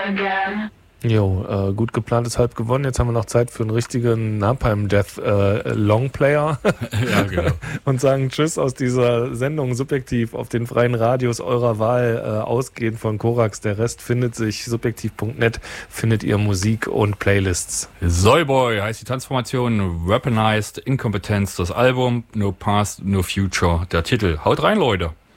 Jo, gut geplant ist halb gewonnen. Jetzt haben wir noch Zeit für einen richtigen Napalm Death Longplayer. Ja, genau. Und sagen Tschüss aus dieser Sendung subjektiv auf den freien Radios eurer Wahl, ausgehend von Korax. Der Rest findet sich subjektiv.net, findet ihr Musik und Playlists. Soyboy heißt die Transformation, Weaponized, Inkompetenz, das Album, No Past, No Future, der Titel. Haut rein, Leute!